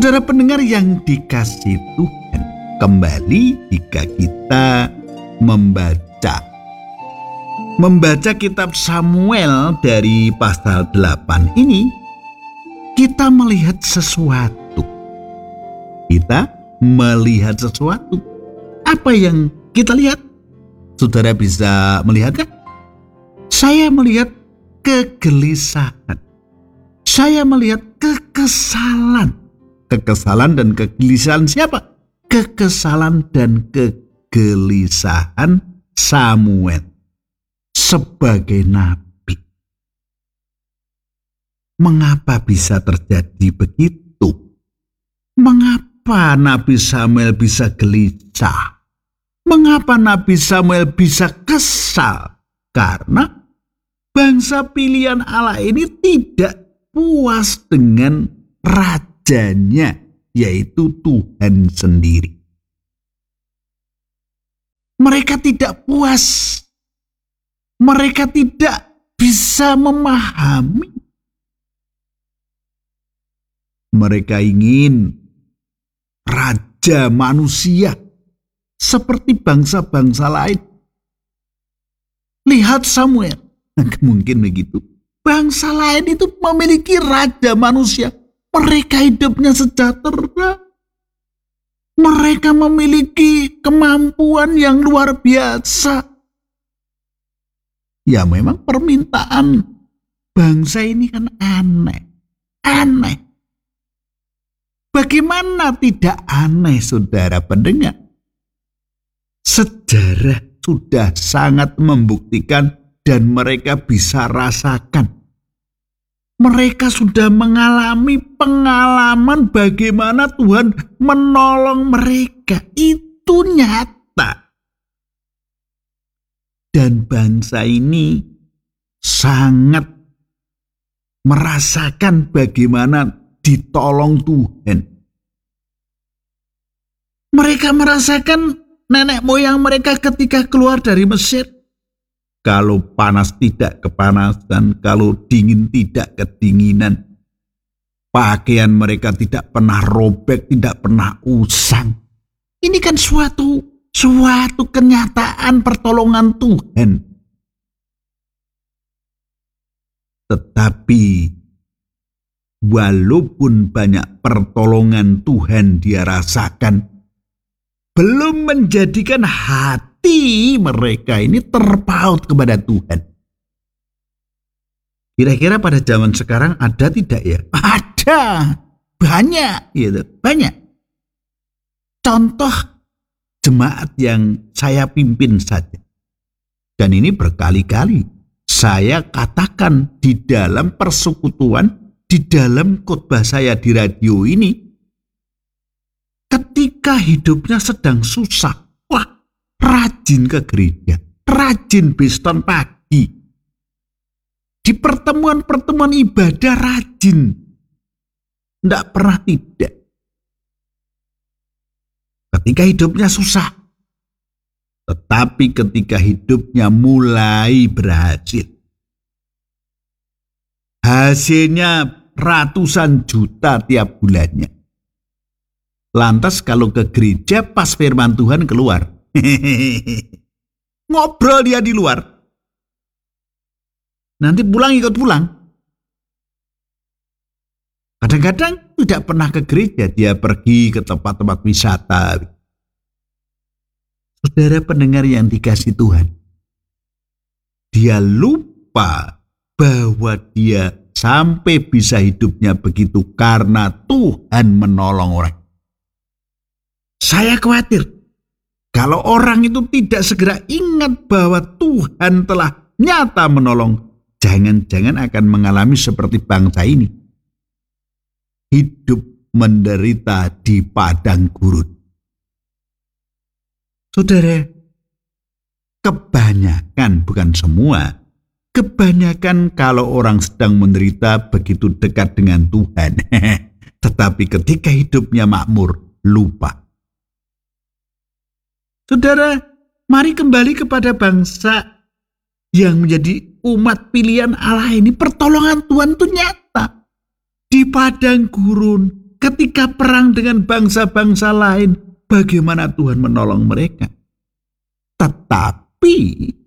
Saudara pendengar yang dikasihi Tuhan, kembali jika kita membaca kitab Samuel dari pasal 8 ini, kita melihat sesuatu. Apa yang kita lihat? Saudara bisa melihat kan? Saya melihat kegelisahan. Saya melihat kekesalan. Kekesalan dan kegelisahan siapa? Kekesalan dan kegelisahan Samuel sebagai nabi. Mengapa bisa terjadi begitu? Mengapa Nabi Samuel bisa gelisah? Mengapa Nabi Samuel bisa kesal? Karena bangsa pilihan Allah ini tidak puas dengan rajanya, yaitu Tuhan sendiri. Mereka tidak puas. Mereka tidak bisa memahami. Mereka ingin raja manusia seperti bangsa-bangsa lain. Lihat Samuel, mungkin begitu. Bangsa lain itu memiliki raja manusia. Mereka hidupnya sejahtera. Mereka memiliki kemampuan yang luar biasa. Ya memang permintaan bangsa ini kan aneh. Bagaimana tidak aneh, saudara pendengar? Sejarah sudah sangat membuktikan dan mereka bisa rasakan. Mereka sudah mengalami pengalaman bagaimana Tuhan menolong mereka. Itu nyata. Dan bangsa ini sangat merasakan bagaimana ditolong Tuhan. Mereka merasakan nenek moyang mereka ketika keluar dari Mesir. Kalau panas tidak kepanasan, kalau dingin tidak kedinginan. Pakaian mereka tidak pernah robek, tidak pernah usang. Ini kan suatu kenyataan pertolongan Tuhan. Tetapi walaupun banyak pertolongan Tuhan dia rasakan, belum menjadikan hati mereka ini terpaut kepada Tuhan. Kira-kira pada zaman sekarang ada tidak ya? Ada, banyak, banyak. Contoh jemaat yang saya pimpin saja. Dan ini berkali-kali saya katakan di dalam persekutuan, di dalam khotbah saya di radio ini, ketika hidupnya sedang susah, rajin ke gereja, rajin biston pagi. Di pertemuan-pertemuan ibadah rajin. Tidak pernah tidak. Ketika hidupnya susah. Tetapi ketika hidupnya mulai berhasil. Hasilnya ratusan juta tiap bulannya. Lantas kalau ke gereja pas firman Tuhan keluar. Ngobrol dia di luar. Nanti pulang ikut pulang. Kadang-kadang tidak pernah ke gereja, dia pergi ke tempat-tempat wisata. Saudara pendengar yang dikasihi Tuhan, dia lupa bahwa dia sampai bisa hidupnya begitu karena Tuhan menolong orang. Saya khawatir kalau orang itu tidak segera ingat bahwa Tuhan telah nyata menolong, jangan-jangan akan mengalami seperti bangsa ini. Hidup menderita di padang gurun. Saudara, kebanyakan, bukan semua, kebanyakan kalau orang sedang menderita begitu dekat dengan Tuhan. Tetapi ketika hidupnya makmur, lupa. Saudara, mari kembali kepada bangsa yang menjadi umat pilihan Allah ini. Pertolongan Tuhan itu nyata. Di padang gurun, ketika perang dengan bangsa-bangsa lain, bagaimana Tuhan menolong mereka. Tetapi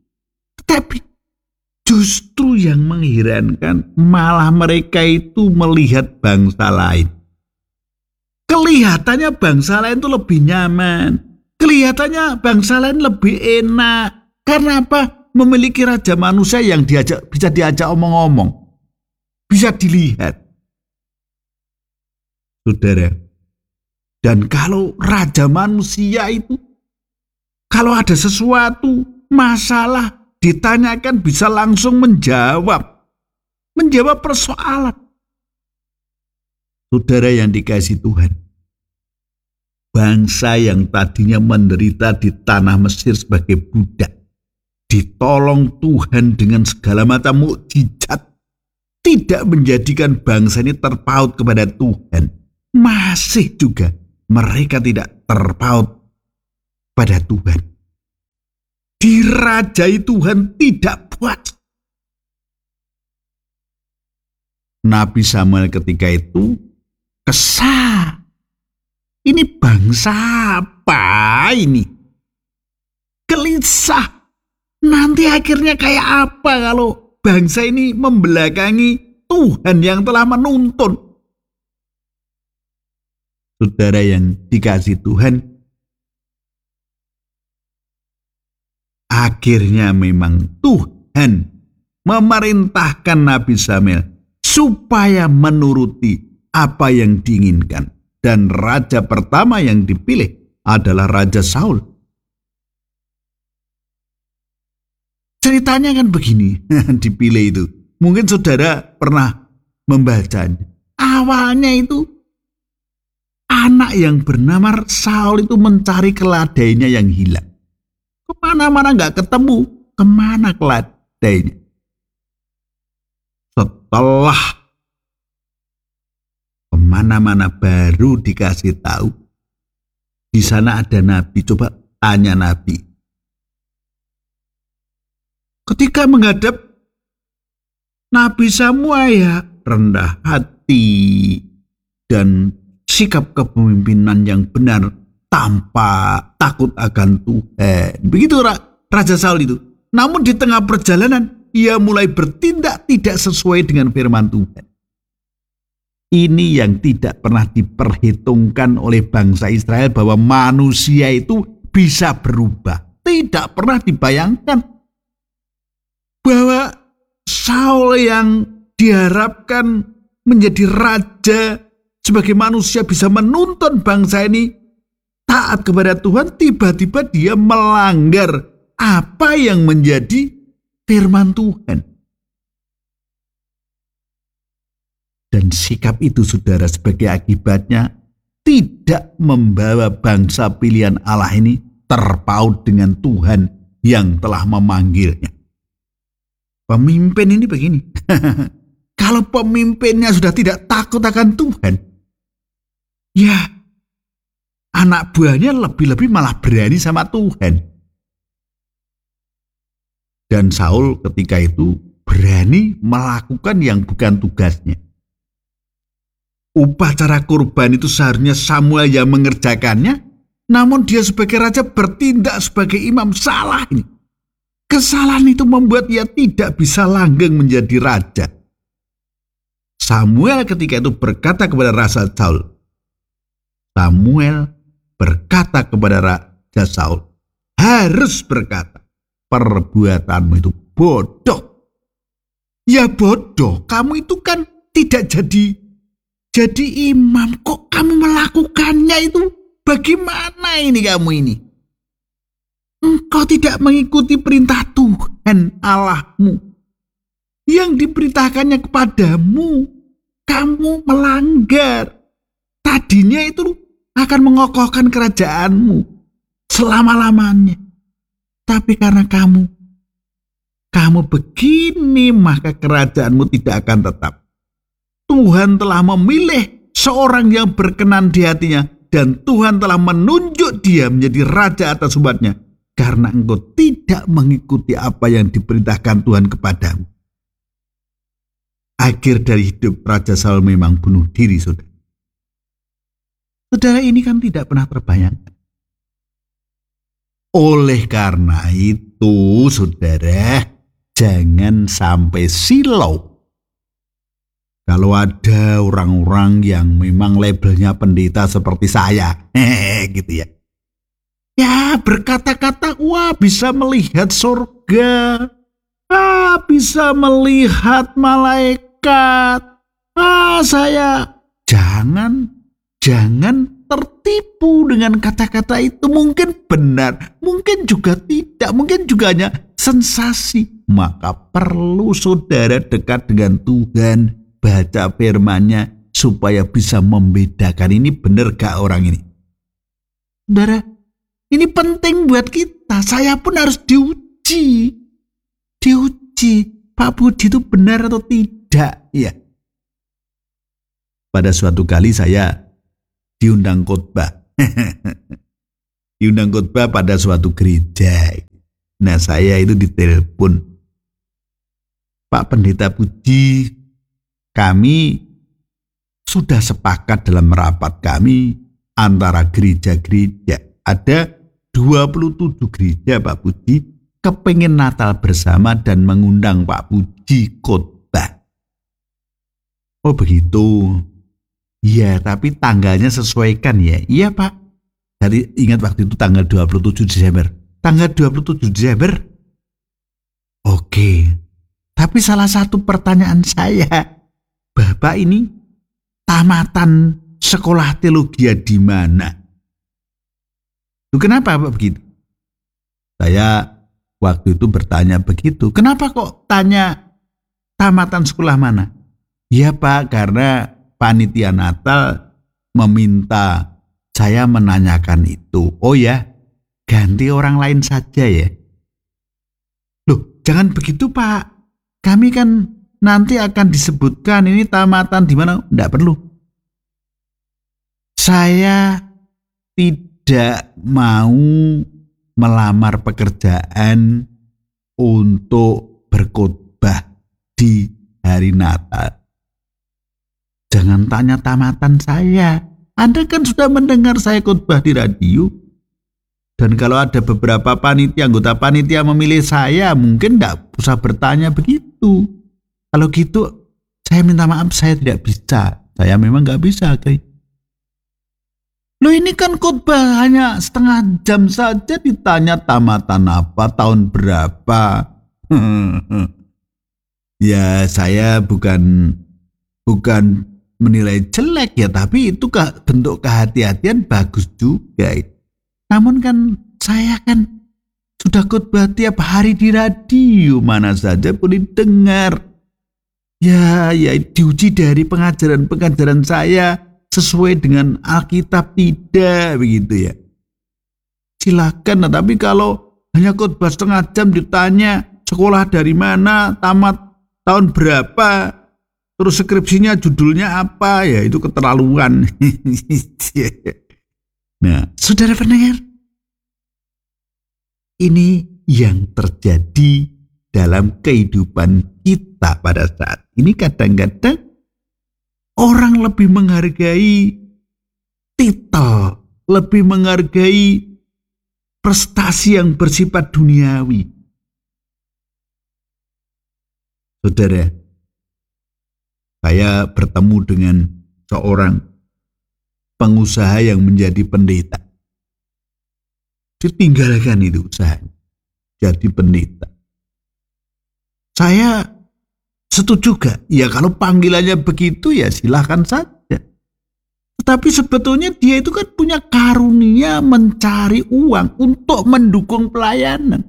justru yang mengherankan malah mereka itu melihat bangsa lain. Kelihatannya bangsa lain itu lebih nyaman. Kelihatannya bangsa lain lebih enak. Karena apa? Memiliki raja manusia yang bisa diajak omong-omong. Bisa dilihat. Saudara. Dan kalau raja manusia itu, kalau ada sesuatu masalah ditanyakan bisa langsung menjawab persoalan. Saudara yang dikasihi Tuhan, bangsa yang tadinya menderita di tanah Mesir sebagai budak, ditolong Tuhan dengan segala macam mukjizat, tidak menjadikan bangsa ini terpaut kepada Tuhan. Masih juga mereka tidak terpaut pada Tuhan. Dirajai Tuhan tidak puas. Nabi Samuel ketika itu kesal. Ini bangsa apa ini? Gelisah. Nanti akhirnya kayak apa kalau bangsa ini membelakangi Tuhan yang telah menuntun? Saudara yang dikasihi Tuhan, akhirnya memang Tuhan memerintahkan Nabi Samuel supaya menuruti apa yang diinginkan. Dan raja pertama yang dipilih adalah Raja Saul. Ceritanya kan begini, dipilih itu. Mungkin saudara pernah membacanya. Awalnya itu anak yang bernama Saul itu mencari keledainya yang hilang. Kemana-mana gak ketemu. Kemana keledainya? Setelah kemana-mana baru dikasih tahu. Di sana ada nabi. Coba tanya nabi. Ketika menghadap Nabi Samuel ya rendah hati dan sikap kepemimpinan yang benar tanpa takut akan Tuhan. Begitu Raja Saul itu. Namun di tengah perjalanan ia mulai bertindak tidak sesuai dengan firman Tuhan. Ini yang tidak pernah diperhitungkan oleh bangsa Israel bahwa manusia itu bisa berubah. Tidak pernah dibayangkan bahwa Saul yang diharapkan menjadi raja sebagai manusia bisa menuntun bangsa ini taat kepada Tuhan, tiba-tiba dia melanggar apa yang menjadi firman Tuhan. Dan sikap itu saudara sebagai akibatnya tidak membawa bangsa pilihan Allah ini terpaut dengan Tuhan yang telah memanggilnya. Pemimpin ini begini. Kalau pemimpinnya sudah tidak takut akan Tuhan, ya anak buahnya lebih-lebih malah berani sama Tuhan. Dan Saul ketika itu berani melakukan yang bukan tugasnya. Upacara kurban itu seharusnya Samuel yang mengerjakannya, namun dia sebagai raja bertindak sebagai imam. Salah ini. Kesalahan itu membuat ia tidak bisa langgeng menjadi raja. Samuel ketika itu berkata kepada Raja Saul. Samuel berkata kepada Raja Saul, harus berkata, perbuatanmu itu bodoh. Ya bodoh, kamu itu kan tidak jadi imam. Kok kamu melakukannya itu? Bagaimana ini kamu ini? Engkau tidak mengikuti perintah Tuhan Allahmu yang diperintahkannya kepadamu. Kamu melanggar. Tadinya itu akan mengokohkan kerajaanmu selama-lamanya. Tapi karena kamu begini, maka kerajaanmu tidak akan tetap. Tuhan telah memilih seorang yang berkenan di hatinya, dan Tuhan telah menunjuk dia menjadi raja atas umatnya. Karena engkau tidak mengikuti apa yang diperintahkan Tuhan kepadamu. Akhir dari hidup Raja Saul memang bunuh diri, saudara. Saudara, ini kan tidak pernah terbayangkan. Oleh karena itu, saudara, jangan sampai silau. Kalau ada orang-orang yang memang labelnya pendeta seperti saya, gitu ya. Ya, berkata-kata, wah bisa melihat surga, bisa melihat malaikat. Saya jangan tertipu dengan kata-kata itu. Mungkin benar, mungkin juga tidak, mungkin juga hanya sensasi. Maka perlu saudara dekat dengan Tuhan, baca firman-Nya supaya bisa membedakan ini benar gak orang ini. Saudara, ini penting buat kita. Saya pun harus diuji. Pak Budi itu benar atau tidak, ya. Pada suatu kali saya diundang khotbah. Diundang khotbah pada suatu gereja. Nah, saya itu ditelepon. Pak Pendeta Budi, kami sudah sepakat dalam rapat kami antara gereja-gereja. Ada 27 gereja, Pak Budi, kepingin Natal bersama dan mengundang Pak Budi khotbah. Oh begitu. Iya, tapi tanggalnya sesuaikan ya. Iya Pak. Jadi ingat waktu itu tanggal 27 Desember. Tanggal 27 Desember. Oke. Tapi salah satu pertanyaan saya, Bapak ini tamatan sekolah teologi di mana? Kenapa Pak begitu? Saya waktu itu bertanya begitu. Kenapa kok tanya tamatan sekolah mana? Ya Pak, karena panitia Natal meminta saya menanyakan itu. Oh ya, ganti orang lain saja ya. Loh, jangan begitu Pak. Kami kan nanti akan disebutkan ini tamatan di mana. Tidak perlu. Saya tidak mau melamar pekerjaan untuk berkhotbah di hari Natal. Jangan tanya tamatan saya. Anda kan sudah mendengar saya khotbah di radio. Dan kalau ada beberapa anggota panitia memilih saya, mungkin tidak usah bertanya begitu. Kalau gitu, saya minta maaf, saya tidak bisa. Saya memang nggak bisa, guys. Loh, ini kan khotbah hanya setengah jam saja ditanya tamatan apa, tahun berapa. Ya, saya bukan menilai jelek ya, tapi itu bentuk kehati-hatian bagus juga. Namun kan saya kan sudah khotbah tiap hari di radio, mana saja boleh dengar. Ya diuji dari pengajaran saya sesuai dengan Alkitab tidak begitu ya. Silakan, tapi kalau hanya khotbah setengah jam ditanya sekolah dari mana, tamat tahun berapa, terus skripsinya judulnya apa, ya itu keterlaluan. Nah, saudara pendengar, ini yang terjadi dalam kehidupan kita pada saat ini. Kadang-kadang orang lebih menghargai titel, lebih menghargai prestasi yang bersifat duniawi. Saudara, saya bertemu dengan seorang pengusaha yang menjadi pendeta. Ditinggalkan itu usahanya, jadi pendeta. Saya setuju gak? Ya kalau panggilannya begitu ya silahkan saja. Tetapi sebetulnya dia itu kan punya karunia mencari uang untuk mendukung pelayanan.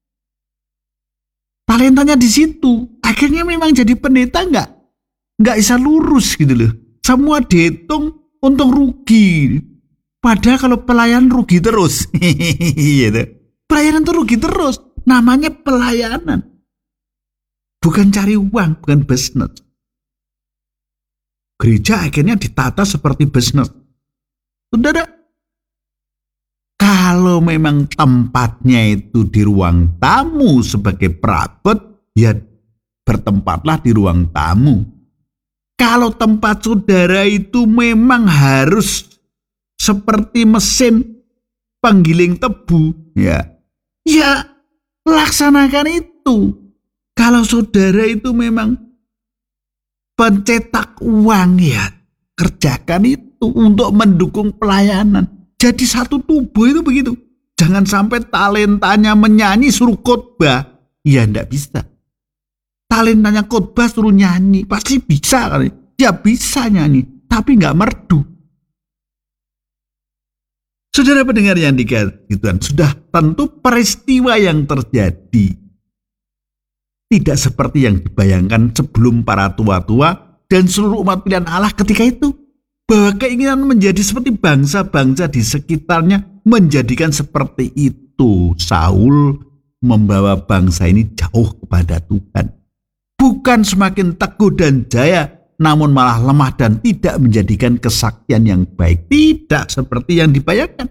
Talentanya di situ. Akhirnya memang jadi pendeta nggak bisa lurus gitu loh. Semua dihitung untung rugi. Padahal kalau pelayanan rugi terus. Pelayanan itu rugi terus. Namanya pelayanan. Bukan cari uang, bukan bisnis. Gereja akhirnya ditata seperti bisnis. Saudara, kalau memang tempatnya itu di ruang tamu sebagai perabot, ya bertempatlah di ruang tamu. Kalau tempat saudara itu memang harus seperti mesin penggiling tebu, ya laksanakan itu. Kalau saudara itu memang pencetak uang, ya kerjakan itu untuk mendukung pelayanan. Jadi satu tubuh itu begitu. Jangan sampai talentanya menyanyi suruh khotbah, ya enggak bisa. Talentanya khotbah suruh nyanyi, pasti bisa kali. Ya bisa nyanyi, tapi enggak merdu. Saudara pendengar yang dikasihi Tuhan, sudah tentu peristiwa yang terjadi tidak seperti yang dibayangkan sebelum para tua-tua dan seluruh umat pilihan Allah ketika itu. Bahwa keinginan menjadi seperti bangsa-bangsa di sekitarnya menjadikan seperti itu. Saul membawa bangsa ini jauh kepada Tuhan. Bukan semakin teguh dan jaya, namun malah lemah dan tidak menjadikan kesaktian yang baik. Tidak seperti yang dibayangkan.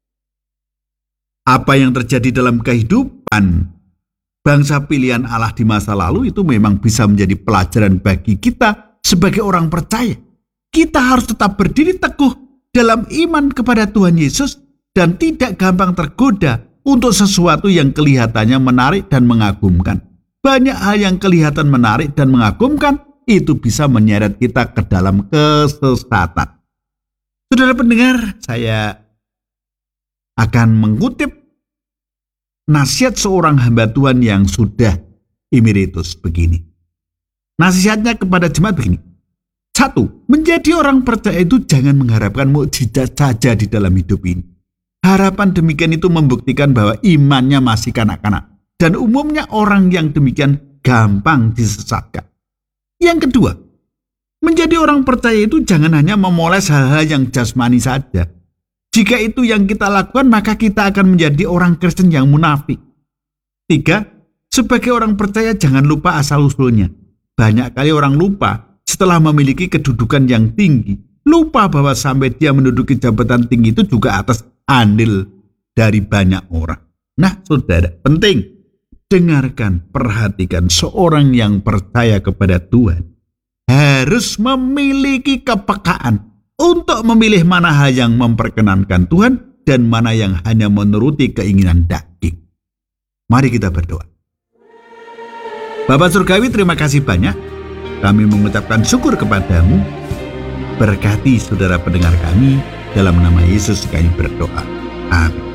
Apa yang terjadi dalam kehidupan bangsa pilihan Allah di masa lalu itu memang bisa menjadi pelajaran bagi kita sebagai orang percaya. Kita harus tetap berdiri teguh dalam iman kepada Tuhan Yesus dan tidak gampang tergoda untuk sesuatu yang kelihatannya menarik dan mengagumkan. Banyak hal yang kelihatan menarik dan mengagumkan itu bisa menyeret kita ke dalam kesesatan. Saudara pendengar, saya akan mengutip nasihat seorang hamba Tuhan yang sudah emeritus begini. Nasihatnya kepada jemaat begini. 1. Menjadi orang percaya itu jangan mengharapkan mukjizat saja di dalam hidup ini. Harapan demikian itu membuktikan bahwa imannya masih kanak-kanak. Dan umumnya orang yang demikian gampang disesatkan. Yang kedua, menjadi orang percaya itu jangan hanya memoles hal-hal yang jasmani saja. Jika itu yang kita lakukan, maka kita akan menjadi orang Kristen yang munafik. 3. Sebagai orang percaya jangan lupa asal-usulnya. Banyak kali orang lupa setelah memiliki kedudukan yang tinggi, lupa bahwa sampai dia menduduki jabatan tinggi itu juga atas andil dari banyak orang. Nah, saudara, penting dengarkan, perhatikan, seorang yang percaya kepada Tuhan harus memiliki kepekaan untuk memilih mana hal yang memperkenankan Tuhan dan mana yang hanya menuruti keinginan daging. Mari kita berdoa. Bapa Surgawi, terima kasih banyak. Kami mengucapkan syukur kepadamu. Berkati saudara pendengar kami, dalam nama Yesus kami berdoa. Amin.